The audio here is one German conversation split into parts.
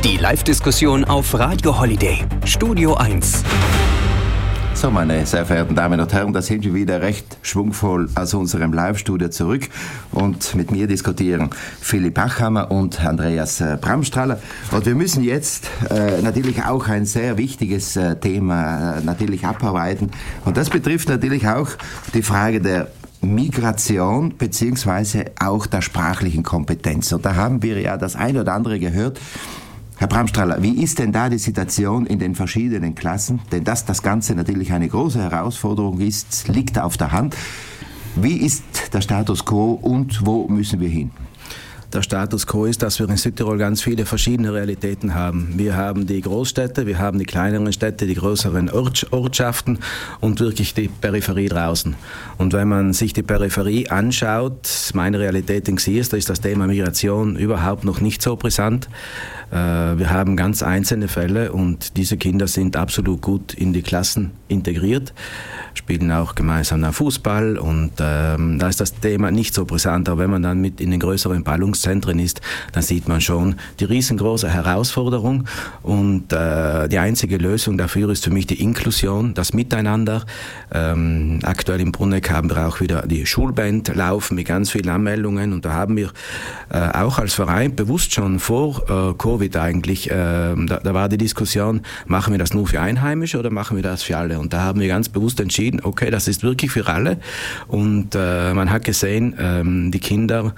Die Live-Diskussion auf Radio Holiday, Studio 1. So, meine sehr verehrten Damen und Herren, da sind wir wieder recht schwungvoll aus unserem Live-Studio zurück und mit mir diskutieren Philipp Bachhammer und Andreas Bramstrahler. Und wir müssen jetzt natürlich auch ein sehr wichtiges Thema natürlich abarbeiten und das betrifft natürlich auch die Frage der Migration beziehungsweise auch der sprachlichen Kompetenz. Und da haben wir ja das eine oder andere gehört. Herr Bramstrahler, wie ist denn da die Situation in den verschiedenen Klassen? Denn dass das Ganze natürlich eine große Herausforderung ist, liegt auf der Hand. Wie ist der Status quo und wo müssen wir hin? Der Status quo ist, dass wir in Südtirol ganz viele verschiedene Realitäten haben. Wir haben die Großstädte, wir haben die kleineren Städte, die größeren Ortschaften und wirklich die Peripherie draußen. Und wenn man sich die Peripherie anschaut, meine Realität in Xiers, da ist das Thema Migration überhaupt noch nicht so brisant. Wir haben ganz einzelne Fälle und diese Kinder sind absolut gut in die Klassen integriert, spielen auch gemeinsam Fußball und da ist das Thema nicht so brisant. Aber wenn man dann mit in den größeren Ballungszentren ist, dann sieht man schon die riesengroße Herausforderung und die einzige Lösung dafür ist für mich die Inklusion, das Miteinander. Aktuell im Bruneck haben wir auch wieder die Schulband laufen mit ganz vielen Anmeldungen und da haben wir auch als Verein bewusst schon vor Covid eigentlich, da war die Diskussion, machen wir das nur für Einheimische oder machen wir das für alle? Und da haben wir ganz bewusst entschieden, okay, das ist wirklich für alle. Und man hat gesehen, die Kinder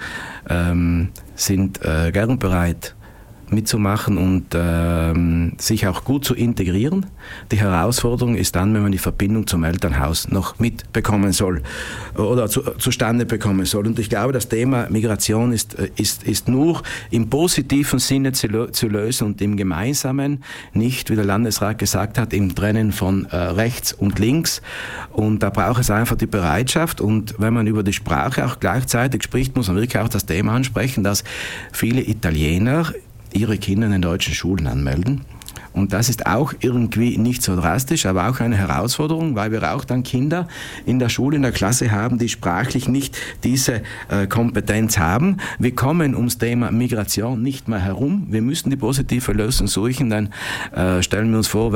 sind gern bereit mitzumachen und sich auch gut zu integrieren. Die Herausforderung ist dann, wenn man die Verbindung zum Elternhaus noch mitbekommen soll oder zustande bekommen soll. Und ich glaube, das Thema Migration ist nur im positiven Sinne zu lösen und im Gemeinsamen, nicht, wie der Landesrat gesagt hat, im Trennen von rechts und links. Und da braucht es einfach die Bereitschaft. Und wenn man über die Sprache auch gleichzeitig spricht, muss man wirklich auch das Thema ansprechen, dass viele Italiener ihre Kinder in den deutschen Schulen anmelden. Und das ist auch irgendwie nicht so drastisch, aber auch eine Herausforderung, weil wir auch dann Kinder in der Schule, in der Klasse haben, die sprachlich nicht diese Kompetenz haben. Wir kommen ums Thema Migration nicht mehr herum. Wir müssen die positive Lösung suchen, dann stellen wir uns vor,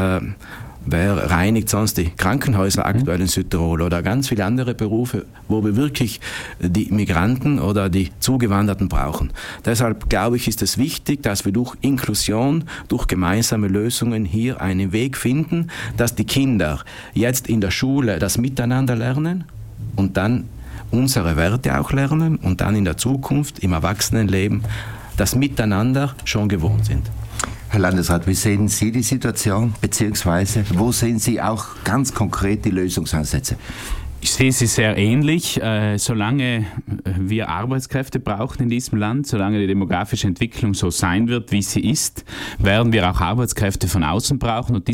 wer reinigt sonst die Krankenhäuser aktuell in Südtirol oder ganz viele andere Berufe, wo wir wirklich die Migranten oder die Zugewanderten brauchen. Deshalb glaube ich, ist es wichtig, dass wir durch Inklusion, durch gemeinsame Lösungen hier einen Weg finden, dass die Kinder jetzt in der Schule das Miteinander lernen und dann unsere Werte auch lernen und dann in der Zukunft im Erwachsenenleben das Miteinander schon gewohnt sind. Herr Landesrat, wie sehen Sie die Situation, beziehungsweise wo sehen Sie auch ganz konkret die Lösungsansätze? Ich sehe sie sehr ähnlich. Solange wir Arbeitskräfte brauchen in diesem Land, solange die demografische Entwicklung so sein wird, wie sie ist, werden wir auch Arbeitskräfte von außen brauchen und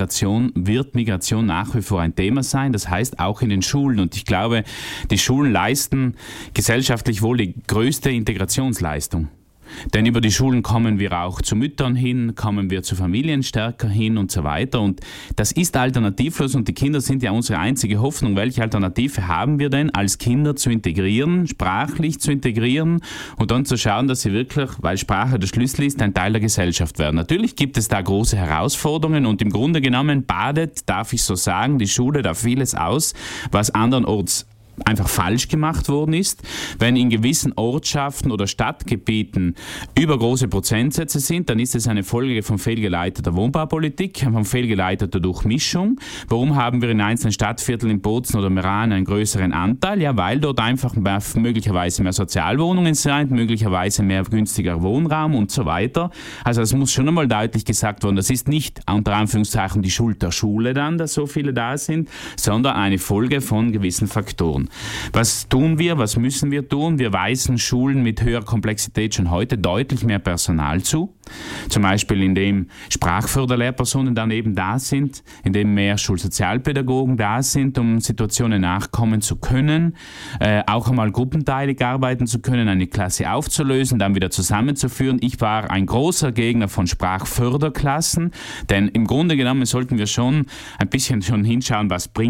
wird Migration nach wie vor ein Thema sein. Das heißt auch in den Schulen. Und ich glaube, die Schulen leisten gesellschaftlich wohl die größte Integrationsleistung. Denn über die Schulen kommen wir auch zu Müttern hin, kommen wir zu Familien stärker hin und so weiter. Und das ist alternativlos und die Kinder sind ja unsere einzige Hoffnung. Welche Alternative haben wir denn, als Kinder zu integrieren, sprachlich zu integrieren und dann zu schauen, dass sie wirklich, weil Sprache der Schlüssel ist, ein Teil der Gesellschaft werden? Natürlich gibt es da große Herausforderungen und im Grunde genommen badet, darf ich so sagen, die Schule da vieles aus, was andernorts einfach falsch gemacht worden ist. Wenn in gewissen Ortschaften oder Stadtgebieten übergroße Prozentsätze sind, dann ist es eine Folge von fehlgeleiteter Wohnbaupolitik, von fehlgeleiteter Durchmischung. Warum haben wir in einzelnen Stadtvierteln in Bozen oder Meran einen größeren Anteil? Ja, weil dort einfach möglicherweise mehr Sozialwohnungen sind, möglicherweise mehr günstiger Wohnraum und so weiter. Also das muss schon einmal deutlich gesagt werden. Das ist nicht unter Anführungszeichen die Schuld der Schule dann, dass so viele da sind, sondern eine Folge von gewissen Faktoren. Was tun wir? Was müssen wir tun? Wir weisen Schulen mit höherer Komplexität schon heute deutlich mehr Personal zu. Zum Beispiel, indem Sprachförderlehrpersonen dann eben da sind, indem mehr Schulsozialpädagogen da sind, um Situationen nachkommen zu können, auch einmal gruppenteilig arbeiten zu können, eine Klasse aufzulösen, dann wieder zusammenzuführen. Ich war ein großer Gegner von Sprachförderklassen, denn im Grunde genommen sollten wir schon ein bisschen hinschauen, was bringt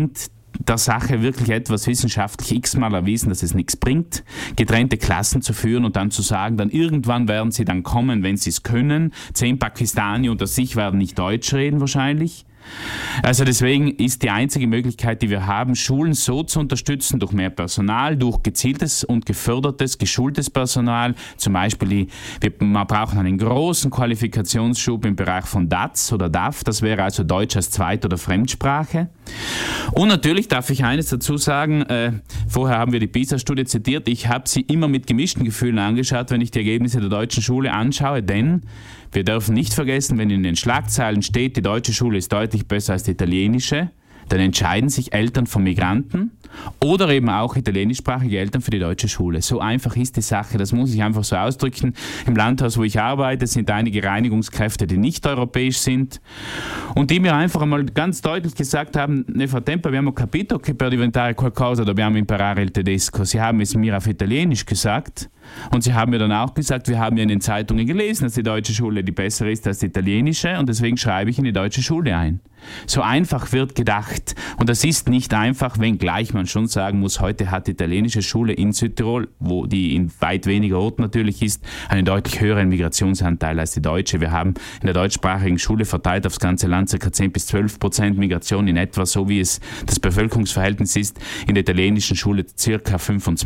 der Sache wirklich etwas wissenschaftlich x-mal erwiesen, dass es nichts bringt, getrennte Klassen zu führen und dann zu sagen, dann irgendwann werden sie dann kommen, wenn sie es können. 10 Pakistani unter sich werden nicht Deutsch reden wahrscheinlich. Also deswegen ist die einzige Möglichkeit, die wir haben, Schulen so zu unterstützen, durch mehr Personal, durch gezieltes und gefördertes, geschultes Personal. Zum Beispiel, wir brauchen einen großen Qualifikationsschub im Bereich von DATS oder DAF, das wäre also Deutsch als Zweit- oder Fremdsprache. Und natürlich darf ich eines dazu sagen, vorher haben wir die PISA-Studie zitiert, ich habe sie immer mit gemischten Gefühlen angeschaut, wenn ich die Ergebnisse der deutschen Schule anschaue, denn wir dürfen nicht vergessen, wenn in den Schlagzeilen steht, die deutsche Schule ist deutlich besser als die italienische, dann entscheiden sich Eltern von Migranten oder eben auch italienischsprachige Eltern für die deutsche Schule. So einfach ist die Sache, das muss ich einfach so ausdrücken. Im Landhaus, wo ich arbeite, sind einige Reinigungskräfte, die nicht europäisch sind und die mir einfach einmal ganz deutlich gesagt haben, nel frattempo abbiamo capito che per diventare qualcosa dobbiamo imparare il tedesco. Sie haben es mir auf Italienisch gesagt. Und sie haben mir dann auch gesagt, wir haben ja in den Zeitungen gelesen, dass die deutsche Schule die bessere ist als die italienische und deswegen schreibe ich in die deutsche Schule ein. So einfach wird gedacht und das ist nicht einfach, wenngleich man schon sagen muss, heute hat die italienische Schule in Südtirol, wo die in weit weniger Orten natürlich ist, einen deutlich höheren Migrationsanteil als die deutsche. Wir haben in der deutschsprachigen Schule verteilt aufs ganze Land ca. 10-12% Migration in etwa, so wie es das Bevölkerungsverhältnis ist, in der italienischen Schule ca.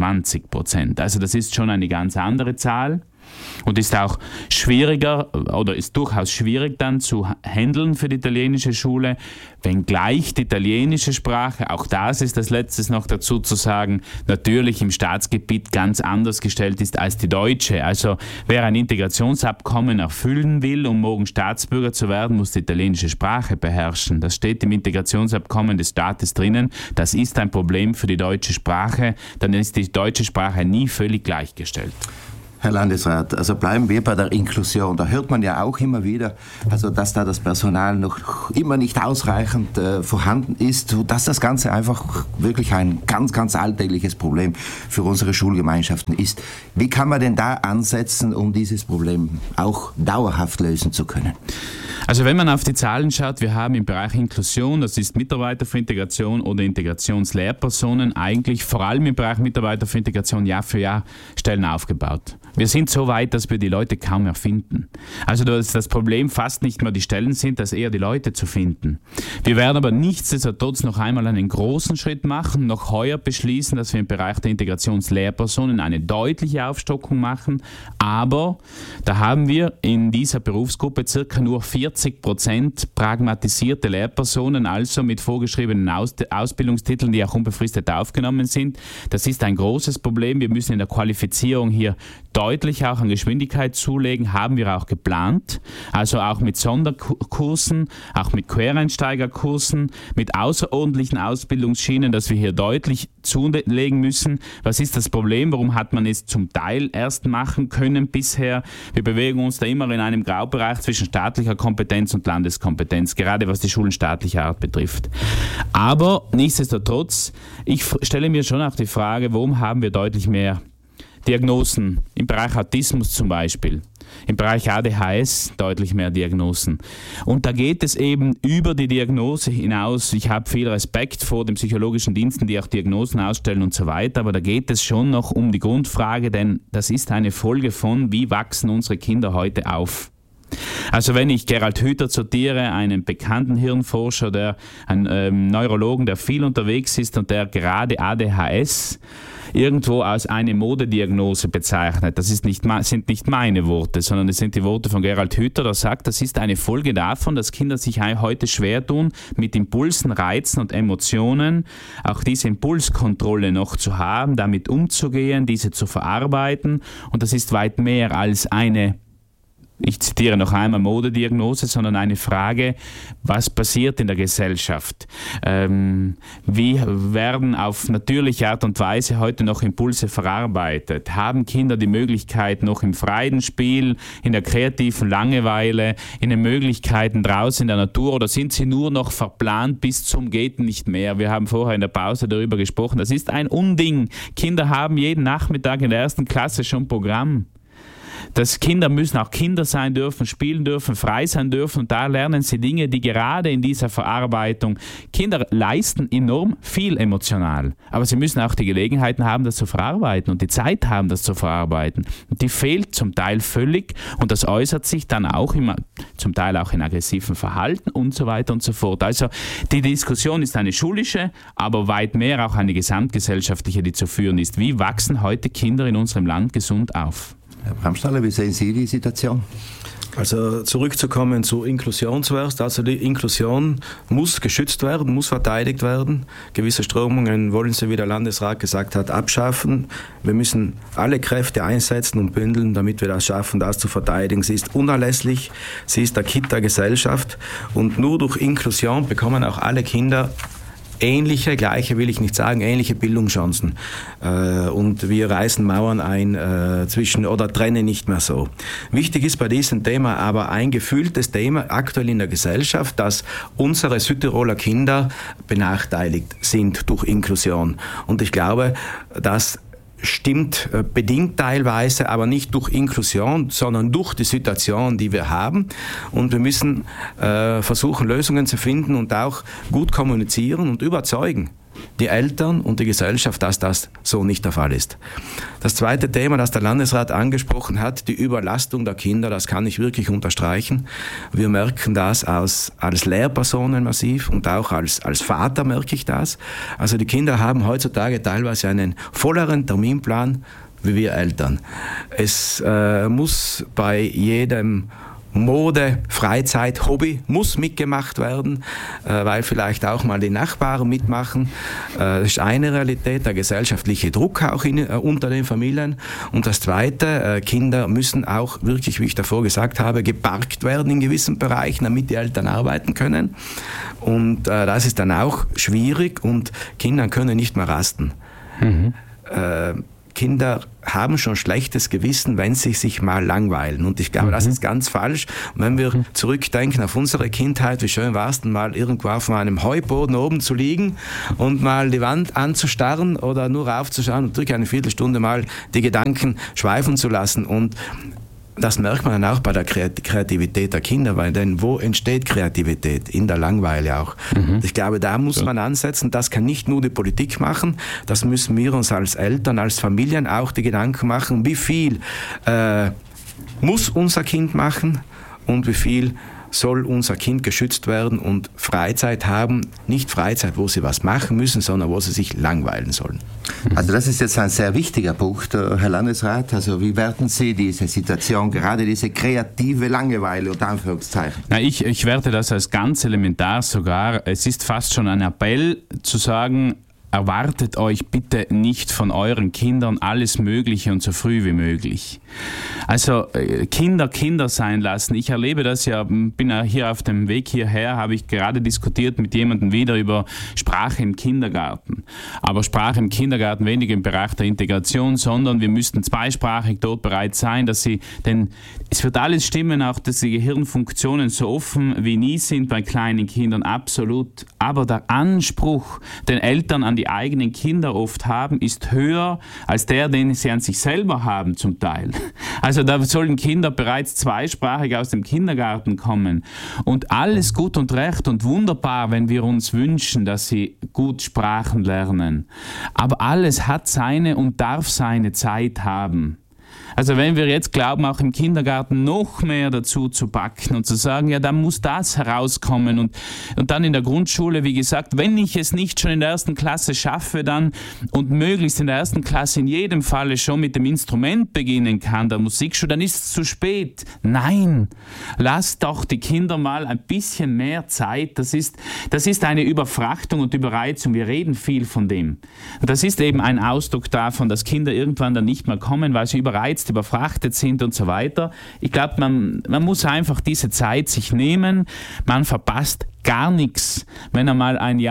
25%. Also das ist schon eine ganz andere Zahl und ist auch schwieriger oder ist durchaus schwierig dann zu handeln für die italienische Schule, wenngleich die italienische Sprache, auch das ist als letztes noch dazu zu sagen, natürlich im Staatsgebiet ganz anders gestellt ist als die deutsche. Also wer ein Integrationsabkommen erfüllen will, um morgen Staatsbürger zu werden, muss die italienische Sprache beherrschen. Das steht im Integrationsabkommen des Staates drinnen. Das ist ein Problem für die deutsche Sprache. Dann ist die deutsche Sprache nie völlig gleichgestellt. Herr Landesrat, also bleiben wir bei der Inklusion. Da hört man ja auch immer wieder, also dass da das Personal noch immer nicht ausreichend vorhanden ist, sodass das Ganze einfach wirklich ein ganz, ganz alltägliches Problem für unsere Schulgemeinschaften ist. Wie kann man denn da ansetzen, um dieses Problem auch dauerhaft lösen zu können? Also wenn man auf die Zahlen schaut, wir haben im Bereich Inklusion, das ist Mitarbeiter für Integration oder Integrationslehrpersonen, eigentlich vor allem im Bereich Mitarbeiter für Integration Jahr für Jahr Stellen aufgebaut. Wir sind so weit, dass wir die Leute kaum mehr finden. Also das Problem fast nicht mehr die Stellen sind, als eher die Leute zu finden. Wir werden aber nichtsdestotrotz noch einmal einen großen Schritt machen, noch heuer beschließen, dass wir im Bereich der Integrationslehrpersonen eine deutliche Aufstockung machen. Aber da haben wir in dieser Berufsgruppe circa nur 40% pragmatisierte Lehrpersonen, also mit vorgeschriebenen Ausbildungstiteln, die auch unbefristet aufgenommen sind. Das ist ein großes Problem. Wir müssen in der Qualifizierung hier deutlich auch an Geschwindigkeit zulegen, haben wir auch geplant. Also auch mit Sonderkursen, auch mit Quereinsteigerkursen, mit außerordentlichen Ausbildungsschienen, dass wir hier deutlich zulegen müssen. Was ist das Problem? Warum hat man es zum Teil erst machen können bisher? Wir bewegen uns da immer in einem Graubereich zwischen staatlicher Kompetenz und Landeskompetenz, gerade was die schulenstaatliche Art betrifft. Aber nichtsdestotrotz, ich stelle mir schon auch die Frage, warum haben wir deutlich mehr Diagnosen im Bereich Autismus zum Beispiel, im Bereich ADHS deutlich mehr Diagnosen. Und da geht es eben über die Diagnose hinaus. Ich habe viel Respekt vor den psychologischen Diensten, die auch Diagnosen ausstellen und so weiter, aber da geht es schon noch um die Grundfrage, denn das ist eine Folge von, wie wachsen unsere Kinder heute auf. Also wenn ich Gerald Hüther zitiere, einen bekannten Hirnforscher, einen Neurologen, der viel unterwegs ist und der gerade ADHS irgendwo als eine Modediagnose bezeichnet. Das sind nicht meine Worte, sondern es sind die Worte von Gerald Hüther, der sagt, das ist eine Folge davon, dass Kinder sich heute schwer tun, mit Impulsen, Reizen und Emotionen auch diese Impulskontrolle noch zu haben, damit umzugehen, diese zu verarbeiten. Und das ist weit mehr als eine, ich zitiere noch einmal, Modediagnose, sondern eine Frage, was passiert in der Gesellschaft? Wie werden auf natürliche Art und Weise heute noch Impulse verarbeitet? Haben Kinder die Möglichkeit, noch im freien Spiel, in der kreativen Langeweile, in den Möglichkeiten draußen in der Natur, oder sind sie nur noch verplant bis zum Geht nicht mehr? Wir haben vorher in der Pause darüber gesprochen. Das ist ein Unding. Kinder haben jeden Nachmittag in der 1. Klasse schon Programm. dass Kinder müssen auch Kinder sein dürfen, spielen dürfen, frei sein dürfen und da lernen sie Dinge, die gerade in dieser Verarbeitung, Kinder leisten enorm viel emotional, aber sie müssen auch die Gelegenheiten haben, das zu verarbeiten und die Zeit haben, das zu verarbeiten. Und die fehlt zum Teil völlig und das äußert sich dann auch zum Teil auch in aggressiven Verhalten und so weiter und so fort. Also die Diskussion ist eine schulische, aber weit mehr auch eine gesamtgesellschaftliche, die zu führen ist. Wie wachsen heute Kinder in unserem Land gesund auf? Herr Bramstraller, wie sehen Sie die Situation? Also zurückzukommen zur Inklusion zuerst. Also die Inklusion muss geschützt werden, muss verteidigt werden. Gewisse Strömungen wollen sie, wie der Landesrat gesagt hat, abschaffen. Wir müssen alle Kräfte einsetzen und bündeln, damit wir das schaffen, das zu verteidigen. Sie ist unerlässlich, sie ist der Kitt der Gesellschaft und nur durch Inklusion bekommen auch alle Kinder gleiche will ich nicht sagen, ähnliche Bildungschancen. Und wir reißen Mauern ein oder trennen nicht mehr so. Wichtig ist bei diesem Thema aber ein gefühltes Thema aktuell in der Gesellschaft, dass unsere Südtiroler Kinder benachteiligt sind durch Inklusion. Und ich glaube, dass stimmt bedingt teilweise, aber nicht durch Inklusion, sondern durch die Situation, die wir haben. Und wir müssen versuchen, Lösungen zu finden und auch gut kommunizieren und überzeugen die Eltern und die Gesellschaft, dass das so nicht der Fall ist. Das zweite Thema, das der Landesrat angesprochen hat, die Überlastung der Kinder, das kann ich wirklich unterstreichen. Wir merken das als Lehrpersonen massiv und auch als Vater merke ich das. Also die Kinder haben heutzutage teilweise einen volleren Terminplan wie wir Eltern. Es muss bei jedem Mode, Freizeit, Hobby muss mitgemacht werden, weil vielleicht auch mal die Nachbarn mitmachen. Das ist eine Realität, der gesellschaftliche Druck auch unter den Familien. Und das Zweite, Kinder müssen auch wirklich, wie ich davor gesagt habe, geparkt werden in gewissen Bereichen, damit die Eltern arbeiten können. Und das ist dann auch schwierig und Kinder können nicht mehr rasten. Kinder haben schon schlechtes Gewissen, wenn sie sich mal langweilen. Und ich glaube, das ist ganz falsch. Und wenn wir zurückdenken auf unsere Kindheit, wie schön war es denn mal irgendwo auf einem Heuboden oben zu liegen und mal die Wand anzustarren oder nur raufzuschauen und durch eine Viertelstunde mal die Gedanken schweifen zu lassen. Und das merkt man dann auch bei der Kreativität der Kinder, weil denn wo entsteht Kreativität? In der Langeweile auch. Ich glaube, da muss man ansetzen. Das kann nicht nur die Politik machen, das müssen wir uns als Eltern, als Familien auch die Gedanken machen, wie viel muss unser Kind machen und wie viel soll unser Kind geschützt werden und Freizeit haben, nicht Freizeit, wo sie was machen müssen, sondern wo sie sich langweilen sollen. Also das ist jetzt ein sehr wichtiger Punkt, Herr Landesrat. Also wie werten Sie diese Situation, gerade diese kreative Langeweile unter Anführungszeichen? Na, ich werte das als ganz elementar sogar. Es ist fast schon ein Appell zu sagen, erwartet euch bitte nicht von euren Kindern alles Mögliche und so früh wie möglich. Also Kinder sein lassen. Ich erlebe das ja, bin ja hier auf dem Weg hierher, habe ich gerade diskutiert mit jemandem wieder über Sprache im Kindergarten. Aber Sprache im Kindergarten weniger im Bereich der Integration, sondern wir müssten zweisprachig dort bereit sein, denn es wird alles stimmen, auch dass die Gehirnfunktionen so offen wie nie sind bei kleinen Kindern, absolut. Aber der Anspruch, den Eltern an die eigenen Kinder oft haben, ist höher als der, den sie an sich selber haben zum Teil. Also da sollen Kinder bereits zweisprachig aus dem Kindergarten kommen. Und alles gut und recht und wunderbar, wenn wir uns wünschen, dass sie gut Sprachen lernen. Aber alles hat seine und darf seine Zeit haben. Also wenn wir jetzt glauben, auch im Kindergarten noch mehr dazu zu packen und zu sagen, ja, dann muss das herauskommen und dann in der Grundschule, wie gesagt, wenn ich es nicht schon in der ersten Klasse schaffe dann und möglichst in der ersten Klasse in jedem Falle schon mit dem Instrument beginnen kann, der Musikschule, dann ist es zu spät. Nein, lasst doch die Kinder mal ein bisschen mehr Zeit. Das ist eine Überfrachtung und Überreizung. Wir reden viel von dem. Und das ist eben ein Ausdruck davon, dass Kinder irgendwann dann nicht mehr kommen, weil sie überfrachtet sind und so weiter. Ich glaube, man muss einfach diese Zeit sich nehmen. Man verpasst gar nichts, wenn einmal ein Jahr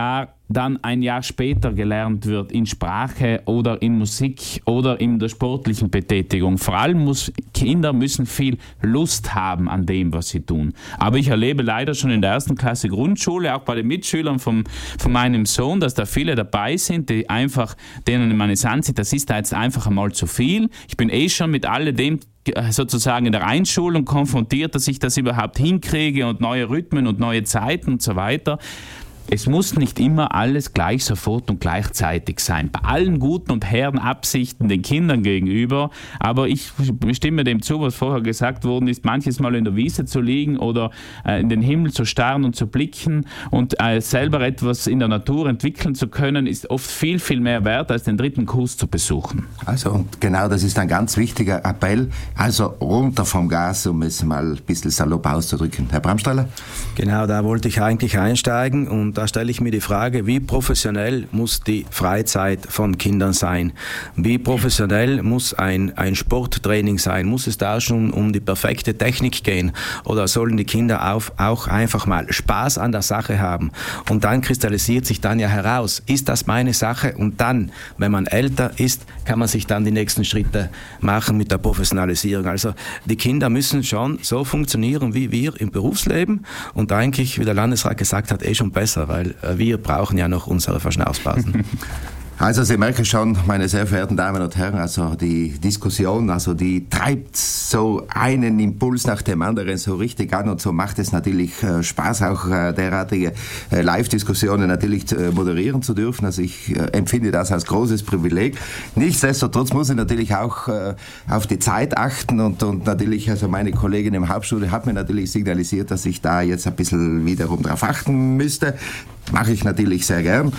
dann ein Jahr später gelernt wird in Sprache oder in Musik oder in der sportlichen Betätigung. Vor allem Kinder müssen viel Lust haben an dem, was sie tun. Aber ich erlebe leider schon in der 1. Klasse Grundschule, auch bei den Mitschülern von meinem Sohn, dass da viele dabei sind, die einfach, denen man es ansieht, das ist da jetzt einfach einmal zu viel. Ich bin schon mit alledem sozusagen in der Einschulung konfrontiert, dass ich das überhaupt hinkriege und neue Rhythmen und neue Zeiten und so weiter. Es muss nicht immer alles gleich sofort und gleichzeitig sein. Bei allen guten und hehren Absichten den Kindern gegenüber. Aber ich stimme dem zu, was vorher gesagt worden ist, manches Mal in der Wiese zu liegen oder in den Himmel zu starren und zu blicken und selber etwas in der Natur entwickeln zu können, ist oft viel, viel mehr wert, als den 3. Kurs zu besuchen. Also, und genau das ist ein ganz wichtiger Appell. Also runter vom Gas, um es mal ein bisschen salopp auszudrücken. Herr Bramstrahler? Genau, da wollte ich eigentlich einsteigen und da stelle ich mir die Frage, wie professionell muss die Freizeit von Kindern sein? Wie professionell muss ein Sporttraining sein? Muss es da schon um die perfekte Technik gehen? Oder sollen die Kinder auch einfach mal Spaß an der Sache haben? Und dann kristallisiert sich dann ja heraus, ist das meine Sache? Und dann, wenn man älter ist, kann man sich dann die nächsten Schritte machen mit der Professionalisierung. Also die Kinder müssen schon so funktionieren wie wir im Berufsleben und eigentlich, wie der Landesrat gesagt hat, schon besser, weil wir brauchen ja noch unsere Verschnaufspausen. Also Sie merken schon, meine sehr verehrten Damen und Herren, also die Diskussion, also die treibt so einen Impuls nach dem anderen so richtig an und so macht es natürlich Spaß, auch derartige Live-Diskussionen natürlich moderieren zu dürfen. Also ich empfinde das als großes Privileg. Nichtsdestotrotz muss ich natürlich auch auf die Zeit achten und natürlich, also meine Kollegin im Hauptstudio hat mir natürlich signalisiert, dass ich da jetzt ein bisschen wiederum drauf achten müsste. Mache ich natürlich sehr gern.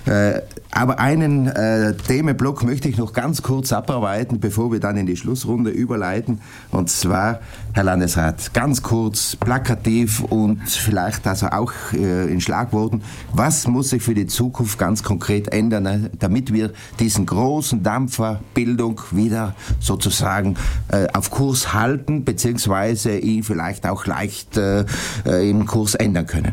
Aber einen Themenblock möchte ich noch ganz kurz abarbeiten, bevor wir dann in die Schlussrunde überleiten. Und zwar, Herr Landesrat, ganz kurz, plakativ und vielleicht also auch in Schlagworten, was muss sich für die Zukunft ganz konkret ändern, damit wir diesen großen Dampfer Bildung wieder sozusagen auf Kurs halten, beziehungsweise ihn vielleicht auch leicht im Kurs ändern können?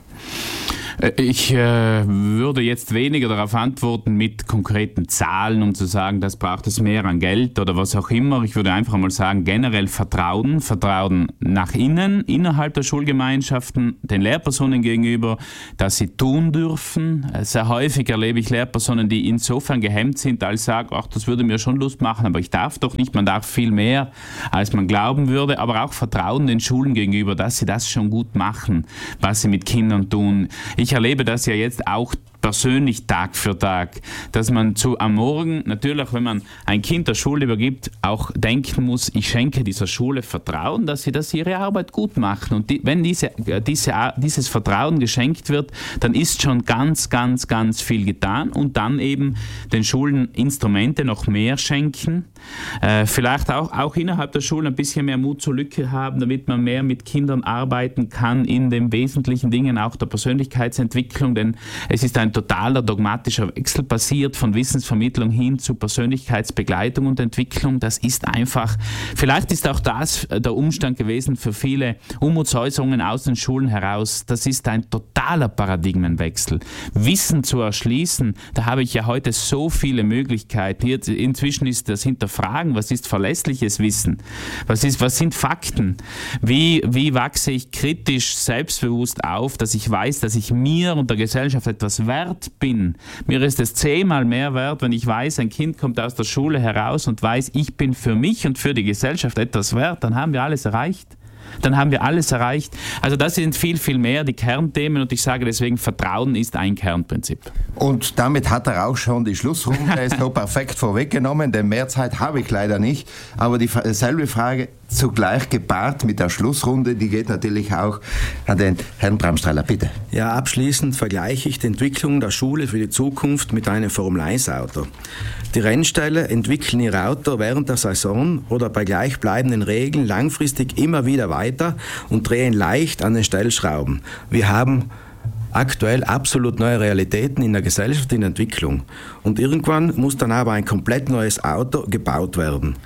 Ich würde jetzt weniger darauf antworten mit konkreten Zahlen, um zu sagen, das braucht es mehr an Geld oder was auch immer. Ich würde einfach mal sagen, generell Vertrauen nach innen, innerhalb der Schulgemeinschaften, den Lehrpersonen gegenüber, dass sie tun dürfen. Sehr häufig erlebe ich Lehrpersonen, die insofern gehemmt sind, als sagen, ach, das würde mir schon Lust machen, aber ich darf doch nicht, man darf viel mehr, als man glauben würde, aber auch Vertrauen den Schulen gegenüber, dass sie das schon gut machen, was sie mit Kindern tun. Ich erlebe das ja jetzt auch persönlich Tag für Tag, dass man am Morgen, natürlich, wenn man ein Kind der Schule übergibt, auch denken muss, ich schenke dieser Schule Vertrauen, dass sie ihre Arbeit gut machen. Und wenn dieses Vertrauen geschenkt wird, dann ist schon ganz, ganz, ganz viel getan und dann eben den Schulen Instrumente noch mehr schenken. Vielleicht auch innerhalb der Schulen ein bisschen mehr Mut zur Lücke haben, damit man mehr mit Kindern arbeiten kann in den wesentlichen Dingen auch der Persönlichkeitsentwicklung, denn es ist ein totaler dogmatischer Wechsel passiert von Wissensvermittlung hin zu Persönlichkeitsbegleitung und Entwicklung. Das ist einfach, vielleicht ist auch das der Umstand gewesen für viele Unmutsäußerungen aus den Schulen heraus. Das ist ein totaler Paradigmenwechsel. Wissen zu erschließen, da habe ich ja heute so viele Möglichkeiten. Hier inzwischen ist das Hinterfragen, was ist verlässliches Wissen? Was sind Fakten? Wie wachse ich kritisch, selbstbewusst auf, dass ich weiß, dass ich mir und der Gesellschaft etwas wert bin. Mir ist es 10-mal mehr wert, wenn ich weiß, ein Kind kommt aus der Schule heraus und weiß, ich bin für mich und für die Gesellschaft etwas wert, dann haben wir alles erreicht. Also das sind viel, viel mehr die Kernthemen und ich sage deswegen, Vertrauen ist ein Kernprinzip. Und damit hat er auch schon die Schlussrunde so perfekt vorweggenommen, denn mehr Zeit habe ich leider nicht. Aber dieselbe Frage zugleich gepaart mit der Schlussrunde, die geht natürlich auch an den Herrn Bramstrahler, bitte. Ja, abschließend vergleiche ich die Entwicklung der Schule für die Zukunft mit einem Formel-1-Auto. Die Rennställe entwickeln ihr Auto während der Saison oder bei gleichbleibenden Regeln langfristig immer wieder weiter und drehen leicht an den Stellschrauben. Wir haben aktuell absolut neue Realitäten in der Gesellschaft in Entwicklung. Und irgendwann muss dann aber ein komplett neues Auto gebaut werden.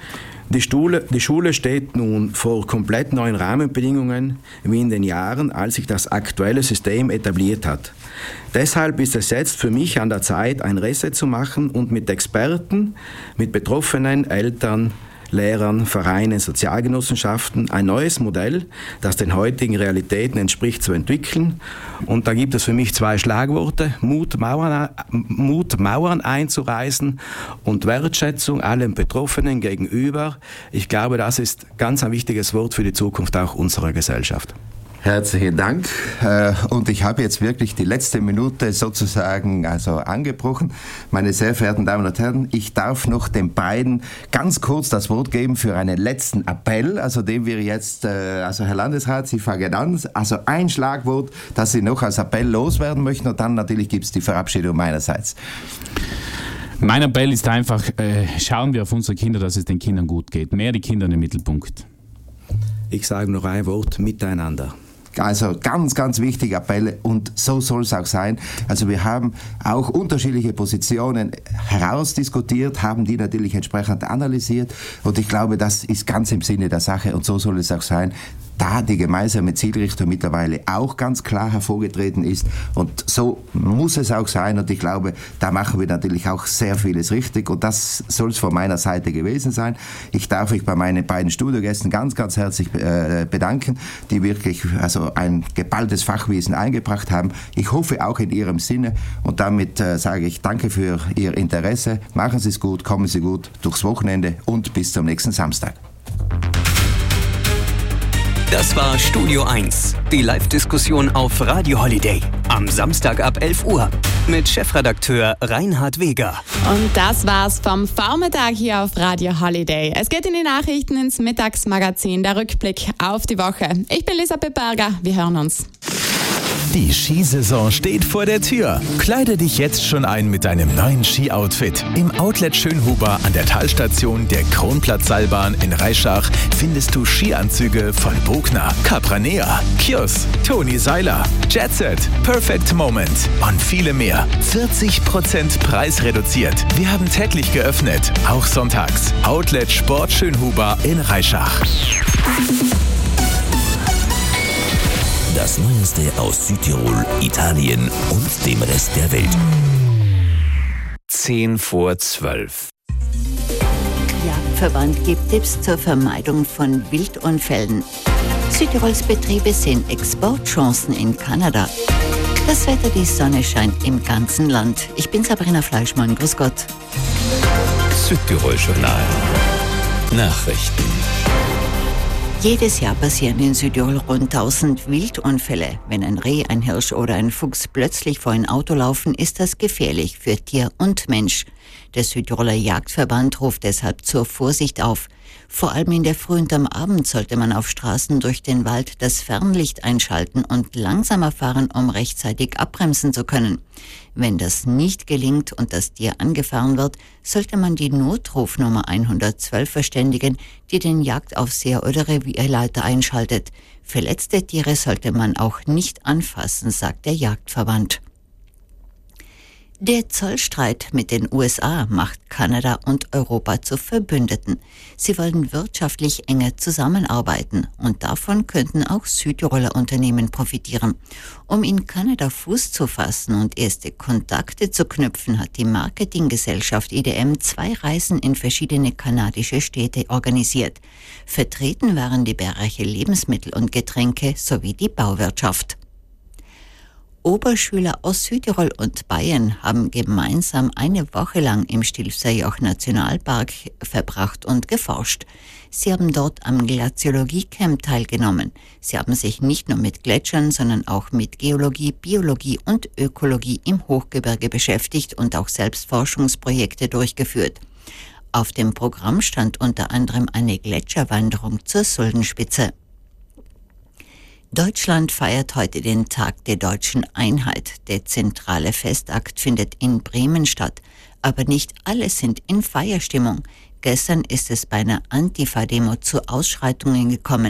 Die Schule steht nun vor komplett neuen Rahmenbedingungen wie in den Jahren, als sich das aktuelle System etabliert hat. Deshalb ist es jetzt für mich an der Zeit, ein Reset zu machen und mit Experten, mit Betroffenen, Eltern, Lehrern, Vereinen, Sozialgenossenschaften ein neues Modell, das den heutigen Realitäten entspricht, zu entwickeln. Und da gibt es für mich 2 Schlagworte: Mut, Mauern einzureißen und Wertschätzung allen Betroffenen gegenüber. Ich glaube, das ist ganz ein wichtiges Wort für die Zukunft auch unserer Gesellschaft. Herzlichen Dank. Und ich habe jetzt wirklich die letzte Minute sozusagen angebrochen. Meine sehr verehrten Damen und Herren, ich darf noch den beiden ganz kurz das Wort geben für einen letzten Appell, den wir jetzt, Herr Landesrat, Sie fangen an, ein Schlagwort, das Sie noch als Appell loswerden möchten, und dann natürlich gibt es die Verabschiedung meinerseits. Mein Appell ist einfach, schauen wir auf unsere Kinder, dass es den Kindern gut geht. Mehr die Kinder in den Mittelpunkt. Ich sage noch ein Wort: Miteinander. Ganz, ganz wichtige Appelle, und so soll es auch sein. Wir haben auch unterschiedliche Positionen herausdiskutiert, haben die natürlich entsprechend analysiert, und ich glaube, das ist ganz im Sinne der Sache, und so soll es auch sein, da die gemeinsame Zielrichtung mittlerweile auch ganz klar hervorgetreten ist, und so muss es auch sein, und ich glaube, da machen wir natürlich auch sehr vieles richtig, und das soll es von meiner Seite gewesen sein. Ich darf mich bei meinen beiden Studiogästen ganz, ganz herzlich bedanken, die wirklich ein geballtes Fachwissen eingebracht haben. Ich hoffe auch in Ihrem Sinne, und damit sage ich danke für Ihr Interesse. Machen Sie es gut, kommen Sie gut durchs Wochenende und bis zum nächsten Samstag. Das war Studio 1, die Live-Diskussion auf Radio Holiday. Am Samstag ab 11 Uhr mit Chefredakteur Reinhard Weger. Und das war's vom Vormittag hier auf Radio Holiday. Es geht in die Nachrichten ins Mittagsmagazin, der Rückblick auf die Woche. Ich bin Elisabeth Berger, wir hören uns. Die Skisaison steht vor der Tür. Kleide dich jetzt schon ein mit deinem neuen Ski-Outfit. Im Outlet Schönhuber an der Talstation der Kronplatzseilbahn in Reischach findest du Skianzüge von Bogner, Capranea, Kjos, Toni Seiler, Jetset, Perfect Moment und viele mehr. 40% preisreduziert. Wir haben täglich geöffnet, auch sonntags. Outlet Sport Schönhuber in Reischach. Das Neueste aus Südtirol, Italien und dem Rest der Welt. 10:12. Jagdverband gibt Tipps zur Vermeidung von Wildunfällen. Südtirols Betriebe sehen Exportchancen in Kanada. Das Wetter, die Sonne scheint im ganzen Land. Ich bin Sabrina Fleischmann, grüß Gott. Südtirol Journal. Nachrichten. Jedes Jahr passieren in Südtirol rund 1000 Wildunfälle. Wenn ein Reh, ein Hirsch oder ein Fuchs plötzlich vor ein Auto laufen, ist das gefährlich für Tier und Mensch. Der Südtiroler Jagdverband ruft deshalb zur Vorsicht auf. Vor allem in der Früh und am Abend sollte man auf Straßen durch den Wald das Fernlicht einschalten und langsamer fahren, um rechtzeitig abbremsen zu können. Wenn das nicht gelingt und das Tier angefahren wird, sollte man die Notrufnummer 112 verständigen, die den Jagdaufseher oder Revierleiter einschaltet. Verletzte Tiere sollte man auch nicht anfassen, sagt der Jagdverband. Der Zollstreit mit den USA macht Kanada und Europa zu Verbündeten. Sie wollen wirtschaftlich enger zusammenarbeiten und davon könnten auch Südtiroler Unternehmen profitieren. Um in Kanada Fuß zu fassen und erste Kontakte zu knüpfen, hat die Marketinggesellschaft IDM 2 Reisen in verschiedene kanadische Städte organisiert. Vertreten waren die Bereiche Lebensmittel und Getränke sowie die Bauwirtschaft. Oberschüler aus Südtirol und Bayern haben gemeinsam eine Woche lang im Stilfserjoch-Nationalpark verbracht und geforscht. Sie haben dort am Glaziologie-Camp teilgenommen. Sie haben sich nicht nur mit Gletschern, sondern auch mit Geologie, Biologie und Ökologie im Hochgebirge beschäftigt und auch selbst Forschungsprojekte durchgeführt. Auf dem Programm stand unter anderem eine Gletscherwanderung zur Suldenspitze. Deutschland feiert heute den Tag der deutschen Einheit. Der zentrale Festakt findet in Bremen statt. Aber nicht alle sind in Feierstimmung. Gestern ist es bei einer Antifa-Demo zu Ausschreitungen gekommen.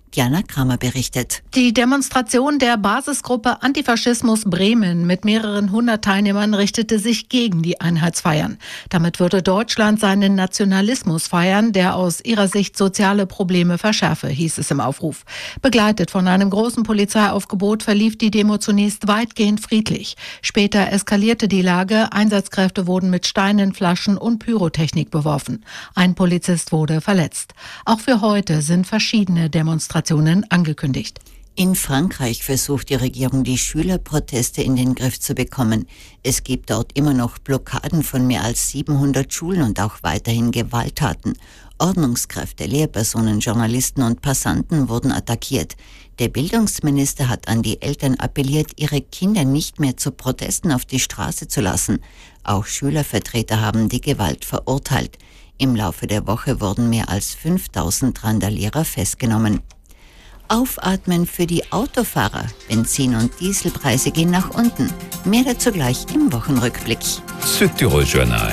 Diana Kramer berichtet. Die Demonstration der Basisgruppe Antifaschismus Bremen mit mehreren hundert Teilnehmern richtete sich gegen die Einheitsfeiern. Damit würde Deutschland seinen Nationalismus feiern, der aus ihrer Sicht soziale Probleme verschärfe, hieß es im Aufruf. Begleitet von einem großen Polizeiaufgebot verlief die Demo zunächst weitgehend friedlich. Später eskalierte die Lage, Einsatzkräfte wurden mit Steinen, Flaschen und Pyrotechnik beworfen. Ein Polizist wurde verletzt. Auch für heute sind verschiedene Demonstrationen angekündigt. In Frankreich versucht die Regierung, die Schülerproteste in den Griff zu bekommen. Es gibt dort immer noch Blockaden von mehr als 700 Schulen und auch weiterhin Gewalttaten. Ordnungskräfte, Lehrpersonen, Journalisten und Passanten wurden attackiert. Der Bildungsminister hat an die Eltern appelliert, ihre Kinder nicht mehr zu Protesten auf die Straße zu lassen. Auch Schülervertreter haben die Gewalt verurteilt. Im Laufe der Woche wurden mehr als 5000 Randalierer festgenommen. Aufatmen für die Autofahrer. Benzin- und Dieselpreise gehen nach unten. Mehr dazu gleich im Wochenrückblick. Südtirol Journal.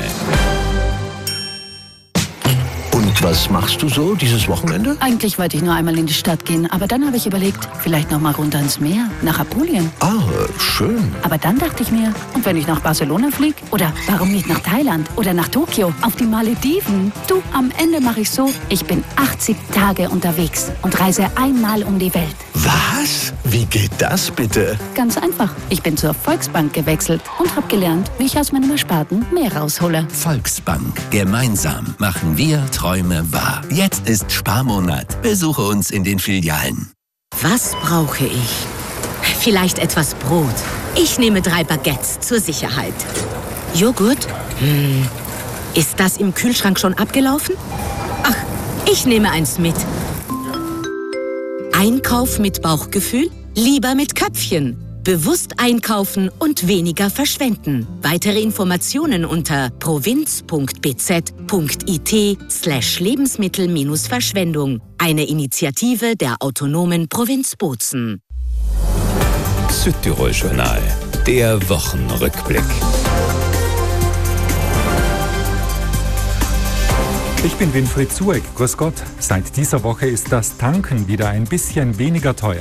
Und was machst du so dieses Wochenende? Eigentlich wollte ich nur einmal in die Stadt gehen, aber dann habe ich überlegt, vielleicht noch mal runter ins Meer, nach Apulien. Ah, schön. Aber dann dachte ich mir, und wenn ich nach Barcelona fliege? Oder warum nicht nach Thailand? Oder nach Tokio? Auf die Malediven? Du, am Ende mache ich so, ich bin 80 Tage unterwegs und reise einmal um die Welt. Was? Wie geht das bitte? Ganz einfach. Ich bin zur Volksbank gewechselt und habe gelernt, wie ich aus meinem Ersparten mehr raushole. Volksbank. Gemeinsam machen wir Träume wahr. Jetzt ist Sparmonat. Besuche uns in den Filialen. Was brauche ich? Vielleicht etwas Brot. Ich nehme 3 Baguettes zur Sicherheit. Joghurt? Ist das im Kühlschrank schon abgelaufen? Ach, ich nehme eins mit. Einkauf mit Bauchgefühl? Lieber mit Köpfchen. Bewusst einkaufen und weniger verschwenden. Weitere Informationen unter provinz.bz.it/Lebensmittel-Verschwendung. Eine Initiative der autonomen Provinz Bozen. Südtirol Journal. Der Wochenrückblick. Ich bin Winfried Zueck. Grüß Gott. Seit dieser Woche ist das Tanken wieder ein bisschen weniger teuer.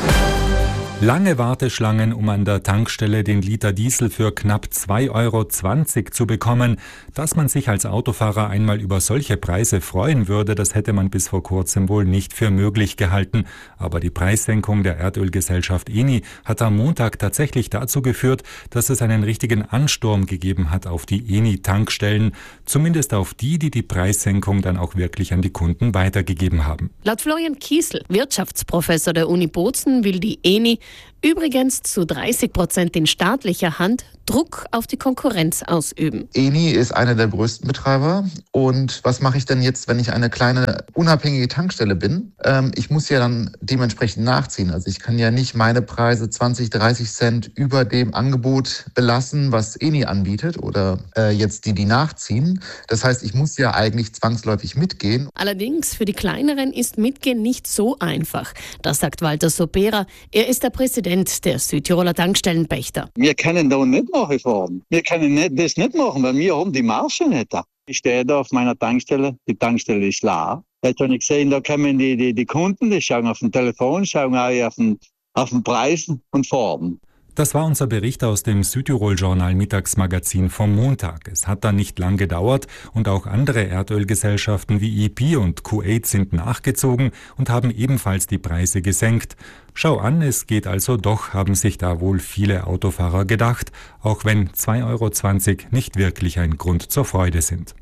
Lange Warteschlangen, um an der Tankstelle den Liter Diesel für knapp 2,20 € zu bekommen. Dass man sich als Autofahrer einmal über solche Preise freuen würde, das hätte man bis vor kurzem wohl nicht für möglich gehalten. Aber die Preissenkung der Erdölgesellschaft Eni hat am Montag tatsächlich dazu geführt, dass es einen richtigen Ansturm gegeben hat auf die Eni-Tankstellen. Zumindest auf die die Preissenkung dann auch wirklich an die Kunden weitergegeben haben. Laut Florian Kiesel, Wirtschaftsprofessor der Uni Bozen, will die Eni übrigens zu 30% in staatlicher Hand Druck auf die Konkurrenz ausüben. Eni ist einer der größten Betreiber. Und was mache ich denn jetzt, wenn ich eine kleine unabhängige Tankstelle bin? Ich muss ja dann dementsprechend nachziehen. Also ich kann ja nicht meine Preise 20, 30 Cent über dem Angebot belassen, was Eni anbietet oder jetzt die nachziehen. Das heißt, ich muss ja eigentlich zwangsläufig mitgehen. Allerdings für die Kleineren ist Mitgehen nicht so einfach. Das sagt Walter Sobera. Er ist der Präsident der Südtiroler Tankstellenpächter. Wir können da nicht nachfahren. Wir können das nicht machen, weil wir haben die Marge nicht da. Ich stehe da auf meiner Tankstelle, die Tankstelle ist leer. Jetzt habe ich gesehen, da kommen die Kunden, die schauen auf dem Telefon, schauen auch auf den Preis und fahren. Das war unser Bericht aus dem Südtirol-Journal Mittagsmagazin vom Montag. Es hat dann nicht lang gedauert und auch andere Erdölgesellschaften wie EP und Kuwait sind nachgezogen und haben ebenfalls die Preise gesenkt. Schau an, es geht also doch, haben sich da wohl viele Autofahrer gedacht, auch wenn 2,20 € nicht wirklich ein Grund zur Freude sind.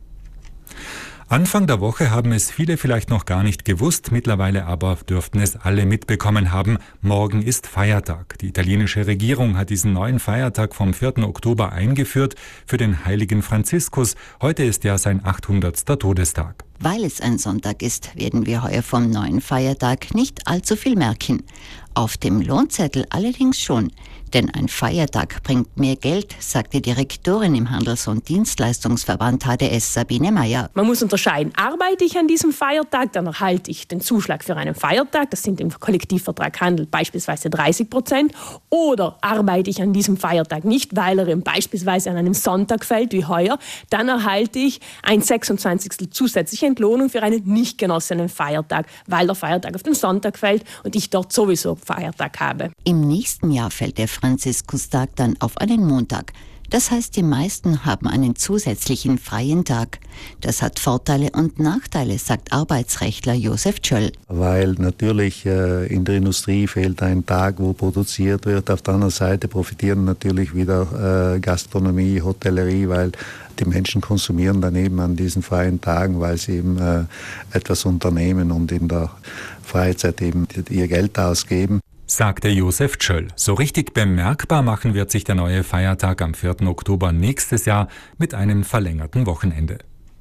Anfang der Woche haben es viele vielleicht noch gar nicht gewusst, mittlerweile aber dürften es alle mitbekommen haben. Morgen ist Feiertag. Die italienische Regierung hat diesen neuen Feiertag vom 4. Oktober eingeführt für den heiligen Franziskus. Heute ist ja sein 800. Todestag. Weil es ein Sonntag ist, werden wir heuer vom neuen Feiertag nicht allzu viel merken. Auf dem Lohnzettel allerdings schon. Denn ein Feiertag bringt mehr Geld, sagt die Direktorin im Handels- und Dienstleistungsverband HDS, Sabine Meyer. Man muss unterscheiden, arbeite ich an diesem Feiertag, dann erhalte ich den Zuschlag für einen Feiertag, das sind im Kollektivvertrag Handel beispielsweise 30%, oder arbeite ich an diesem Feiertag nicht, weil er beispielsweise an einem Sonntag fällt wie heuer, dann erhalte ich ein 26. zusätzliches zusätzliche Entlohnung für einen nicht genossenen Feiertag, weil der Feiertag auf den Sonntag fällt und ich dort sowieso Feiertag habe. Im nächsten Jahr fällt der Franziskus-Tag dann auf einen Montag. Das heißt, die meisten haben einen zusätzlichen freien Tag. Das hat Vorteile und Nachteile, sagt Arbeitsrechtler Josef Tschöll. Weil natürlich in der Industrie fehlt ein Tag, wo produziert wird. Auf der anderen Seite profitieren natürlich wieder Gastronomie, Hotellerie, weil die Menschen konsumieren dann eben an diesen freien Tagen, weil sie eben etwas unternehmen und in der Freizeit eben ihr Geld ausgeben. Sagte Josef Tschöll. So richtig bemerkbar machen wird sich der neue Feiertag am 4. Oktober nächstes Jahr mit einem verlängerten Wochenende.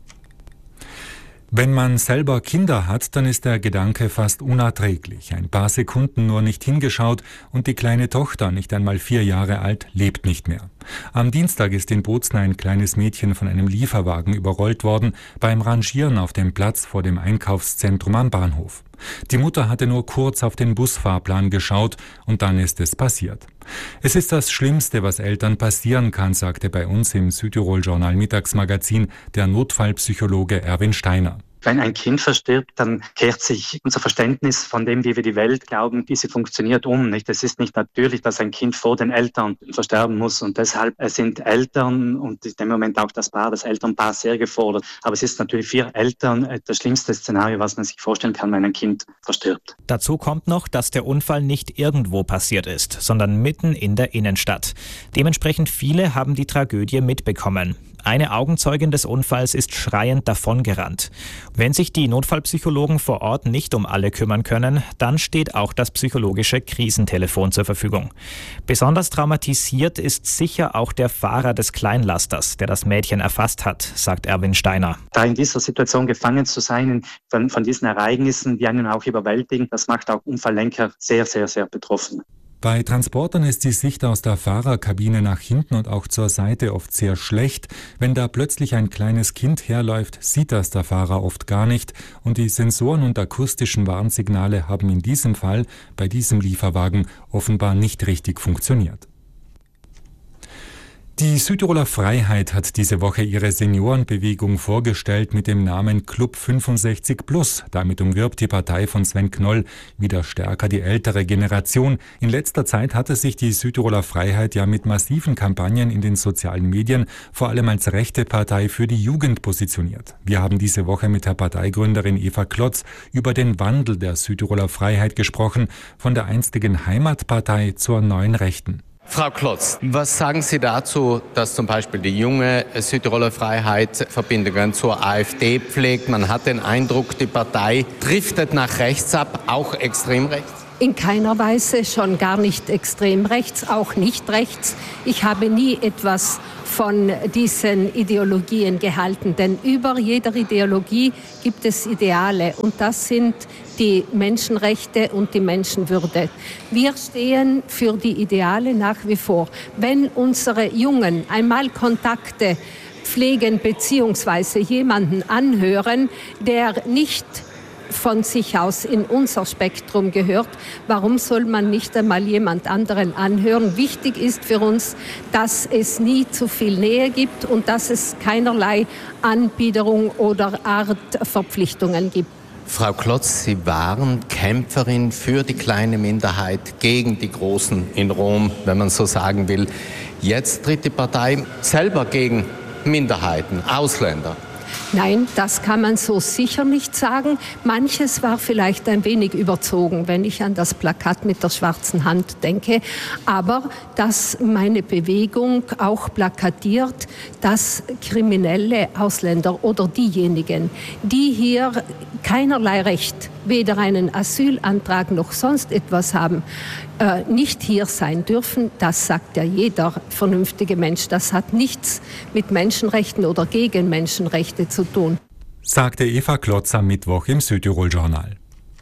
Wenn man selber Kinder hat, dann ist der Gedanke fast unerträglich. Ein paar Sekunden nur nicht hingeschaut und die kleine Tochter, nicht einmal 4 Jahre alt, lebt nicht mehr. Am Dienstag ist in Bozen ein kleines Mädchen von einem Lieferwagen überrollt worden, beim Rangieren auf dem Platz vor dem Einkaufszentrum am Bahnhof. Die Mutter hatte nur kurz auf den Busfahrplan geschaut und dann ist es passiert. Es ist das Schlimmste, was Eltern passieren kann, sagte bei uns im Südtirol-Journal Mittagsmagazin der Notfallpsychologe Erwin Steiner. Wenn ein Kind verstirbt, dann kehrt sich unser Verständnis von dem, wie wir die Welt glauben, wie sie funktioniert, um. Nicht? Es ist nicht natürlich, dass ein Kind vor den Eltern versterben muss und deshalb sind Eltern und in dem Moment auch das Elternpaar sehr gefordert. Aber es ist natürlich für Eltern das schlimmste Szenario, was man sich vorstellen kann, wenn ein Kind verstirbt. Dazu kommt noch, dass der Unfall nicht irgendwo passiert ist, sondern mitten in der Innenstadt. Dementsprechend viele haben die Tragödie mitbekommen. Eine Augenzeugin des Unfalls ist schreiend davongerannt. Wenn sich die Notfallpsychologen vor Ort nicht um alle kümmern können, dann steht auch das psychologische Krisentelefon zur Verfügung. Besonders traumatisiert ist sicher auch der Fahrer des Kleinlasters, der das Mädchen erfasst hat, sagt Erwin Steiner. Da in dieser Situation gefangen zu sein, von diesen Ereignissen, die einen auch überwältigen, das macht auch Unfalllenker sehr, sehr, sehr betroffen. Bei Transportern ist die Sicht aus der Fahrerkabine nach hinten und auch zur Seite oft sehr schlecht. Wenn da plötzlich ein kleines Kind herläuft, sieht das der Fahrer oft gar nicht und die Sensoren und akustischen Warnsignale haben in diesem Fall bei diesem Lieferwagen offenbar nicht richtig funktioniert. Die Südtiroler Freiheit hat diese Woche ihre Seniorenbewegung vorgestellt mit dem Namen Club 65+. Damit umwirbt die Partei von Sven Knoll wieder stärker die ältere Generation. In letzter Zeit hatte sich die Südtiroler Freiheit ja mit massiven Kampagnen in den sozialen Medien vor allem als rechte Partei für die Jugend positioniert. Wir haben diese Woche mit der Parteigründerin Eva Klotz über den Wandel der Südtiroler Freiheit gesprochen, von der einstigen Heimatpartei zur neuen Rechten. Frau Klotz, was sagen Sie dazu, dass zum Beispiel die junge Südtiroler Freiheit Verbindungen zur AfD pflegt? Man hat den Eindruck, die Partei driftet nach rechts ab, auch extrem rechts? In keiner Weise, schon gar nicht extrem rechts, auch nicht rechts. Ich habe nie etwas von diesen Ideologien gehalten, denn über jeder Ideologie gibt es Ideale und das sind die Menschenrechte und die Menschenwürde. Wir stehen für die Ideale nach wie vor. Wenn unsere Jungen einmal Kontakte pflegen bzw. jemanden anhören, der nicht von sich aus in unser Spektrum gehört, warum soll man nicht einmal jemand anderen anhören? Wichtig ist für uns, dass es nie zu viel Nähe gibt und dass es keinerlei Anbiederung oder Art Verpflichtungen gibt. Frau Klotz, Sie waren Kämpferin für die kleine Minderheit gegen die Großen in Rom, wenn man so sagen will. Jetzt tritt die Partei selber gegen Minderheiten, Ausländer. Nein, das kann man so sicher nicht sagen. Manches war vielleicht ein wenig überzogen, wenn ich an das Plakat mit der schwarzen Hand denke. Aber dass meine Bewegung auch plakatiert, dass kriminelle Ausländer oder diejenigen, die hier keinerlei Recht, weder einen Asylantrag noch sonst etwas haben, nicht hier sein dürfen, das sagt ja jeder vernünftige Mensch. Das hat nichts mit Menschenrechten oder gegen Menschenrechte zu tun. Sagte Eva Klotz am Mittwoch im Südtirol-Journal.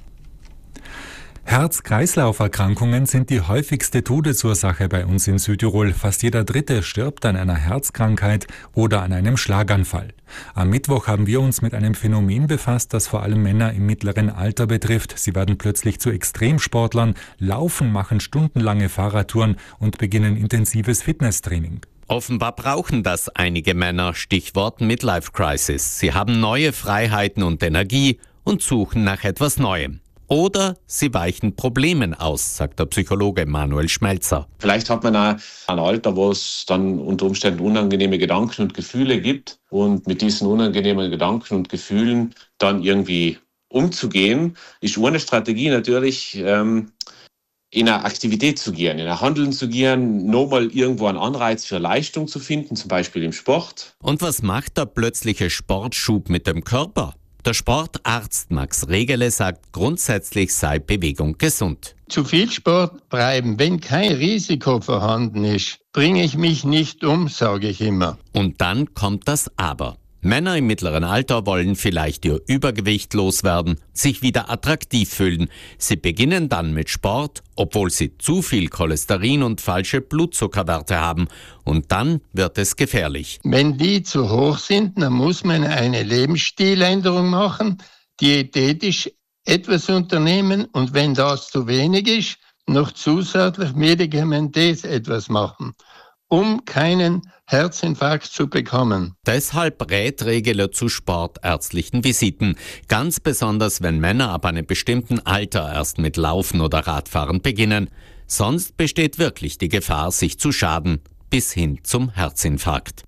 Herz-Kreislauf-Erkrankungen sind die häufigste Todesursache bei uns in Südtirol. Fast jeder Dritte stirbt an einer Herzkrankheit oder an einem Schlaganfall. Am Mittwoch haben wir uns mit einem Phänomen befasst, das vor allem Männer im mittleren Alter betrifft. Sie werden plötzlich zu Extremsportlern, laufen, machen stundenlange Fahrradtouren und beginnen intensives Fitnesstraining. Offenbar brauchen das einige Männer, Stichwort Midlife Crisis. Sie haben neue Freiheiten und Energie und suchen nach etwas Neuem. Oder sie weichen Problemen aus, sagt der Psychologe Manuel Schmelzer. Vielleicht hat man auch ein Alter, wo es dann unter Umständen unangenehme Gedanken und Gefühle gibt. Und mit diesen unangenehmen Gedanken und Gefühlen dann irgendwie umzugehen, ist eine Strategie natürlich, in eine Aktivität zu gehen, in ein Handeln zu gehen, nochmal irgendwo einen Anreiz für Leistung zu finden, zum Beispiel im Sport. Und was macht der plötzliche Sportschub mit dem Körper? Der Sportarzt Max Regele sagt, grundsätzlich sei Bewegung gesund. Zu viel Sport treiben, wenn kein Risiko vorhanden ist, bringe ich mich nicht um, sage ich immer. Und dann kommt das Aber. Männer im mittleren Alter wollen vielleicht ihr Übergewicht loswerden, sich wieder attraktiv fühlen. Sie beginnen dann mit Sport, obwohl sie zu viel Cholesterin und falsche Blutzuckerwerte haben. Und dann wird es gefährlich. Wenn die zu hoch sind, dann muss man eine Lebensstiländerung machen, diätetisch etwas unternehmen und wenn das zu wenig ist, noch zusätzlich medikamentös etwas machen, um keinen Herzinfarkt zu bekommen. Deshalb rät Regele zu sportärztlichen Visiten. Ganz besonders, wenn Männer ab einem bestimmten Alter erst mit Laufen oder Radfahren beginnen. Sonst besteht wirklich die Gefahr, sich zu schaden, bis hin zum Herzinfarkt.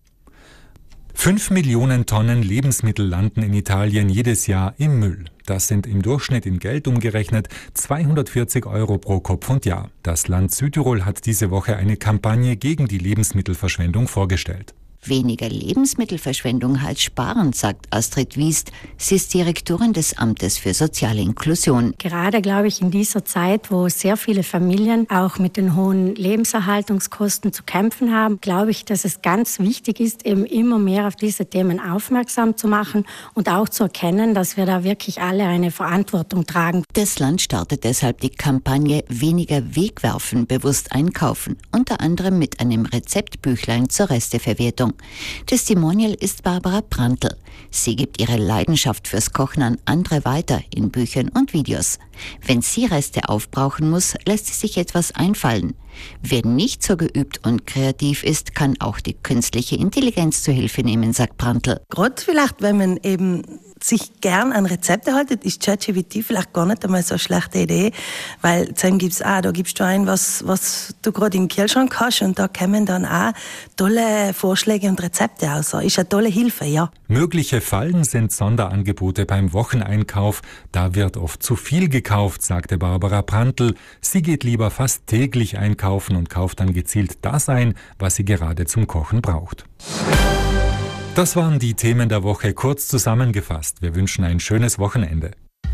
5 Millionen Tonnen Lebensmittel landen in Italien jedes Jahr im Müll. Das sind im Durchschnitt in Geld umgerechnet 240 € pro Kopf und Jahr. Das Land Südtirol hat diese Woche eine Kampagne gegen die Lebensmittelverschwendung vorgestellt. Weniger Lebensmittelverschwendung als Sparen, sagt Astrid Wiest. Sie ist Direktorin des Amtes für soziale Inklusion. Gerade, glaube ich, in dieser Zeit, wo sehr viele Familien auch mit den hohen Lebenserhaltungskosten zu kämpfen haben, glaube ich, dass es ganz wichtig ist, eben immer mehr auf diese Themen aufmerksam zu machen und auch zu erkennen, dass wir da wirklich alle eine Verantwortung tragen. Das Land startet deshalb die Kampagne Weniger wegwerfen, bewusst einkaufen, unter anderem mit einem Rezeptbüchlein zur Resteverwertung. Testimonial ist Barbara Prantl. Sie gibt ihre Leidenschaft fürs Kochen an andere weiter in Büchern und Videos. Wenn sie Reste aufbrauchen muss, lässt sie sich etwas einfallen. Wer nicht so geübt und kreativ ist, kann auch die künstliche Intelligenz zur Hilfe nehmen, sagt Prantl. Gerade vielleicht, wenn man eben sich gern an Rezepte haltet, ist ChatGPT vielleicht gar nicht einmal so eine schlechte Idee, weil dann gibt's auch, da gibst du ein, was du gerade im Kühlschrank hast und da kommen dann auch tolle Vorschläge und Rezepte raus. Ist eine tolle Hilfe, ja. Mögliche Fallen sind Sonderangebote beim Wocheneinkauf. Da wird oft zu viel gekauft, sagte Barbara Prantl. Sie geht lieber fast täglich einkaufen und kauft dann gezielt das ein, was sie gerade zum Kochen braucht. Das waren die Themen der Woche kurz zusammengefasst. Wir wünschen ein schönes Wochenende.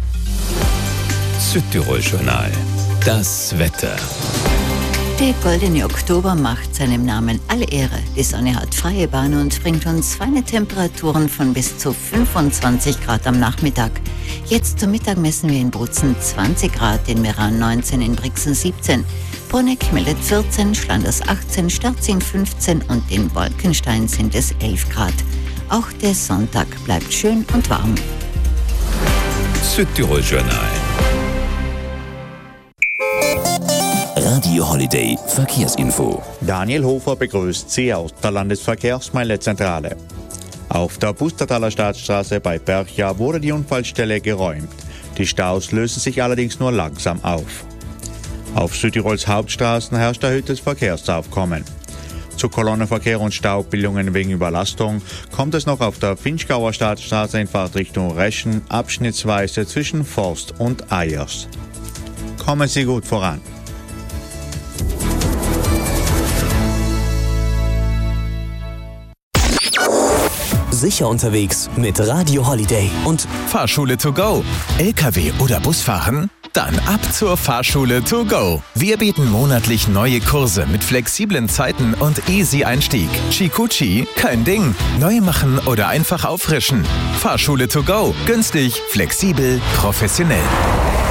Südtirol-Journal. Das Wetter. Der goldene Oktober macht seinem Namen alle Ehre. Die Sonne hat freie Bahn und bringt uns feine Temperaturen von bis zu 25 Grad am Nachmittag. Jetzt zum Mittag messen wir in Bozen 20 Grad, in Meran 19, in Brixen 17. Bruneck meldet 14, Schlanders 18, Sterzing 15 und in Wolkenstein sind es 11 Grad. Auch der Sonntag bleibt schön und warm. Südtirol-Journal. Radio Holiday Verkehrsinfo. Daniel Hofer begrüßt Sie aus der Landesverkehrsmeldezentrale. Auf der Pustertaler Staatsstraße bei Percha wurde die Unfallstelle geräumt. Die Staus lösen sich allerdings nur langsam auf. Auf Südtirols Hauptstraßen herrscht erhöhtes Verkehrsaufkommen. Zu Kolonnenverkehr und Staubildungen wegen Überlastung kommt es noch auf der Finchgauer Staatsstraße in Fahrtrichtung Reschen abschnittsweise zwischen Forst und Eyers. Kommen Sie gut voran. Sicher unterwegs mit Radio Holiday und Fahrschule to go. LKW oder Busfahren? Dann ab zur Fahrschule to go. Wir bieten monatlich neue Kurse mit flexiblen Zeiten und easy Einstieg. Chikuchi, kein Ding. Neu machen oder einfach auffrischen. Fahrschule to go. Günstig, flexibel, professionell.